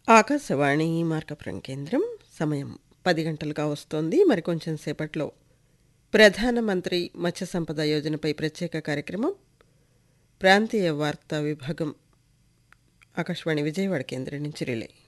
ఆకాశవాణి మార్కపురం కేంద్రం. సమయం 10 గంటలుగా వస్తోంది. మరికొంచెం సేపట్లో ప్రధానమంత్రి మత్స్య సంపద యోజనపై ప్రత్యేక కార్యక్రమం ప్రాంతీయ వార్తా విభాగం ఆకాశవాణి విజయవాడ కేంద్రం నుంచి రిలే.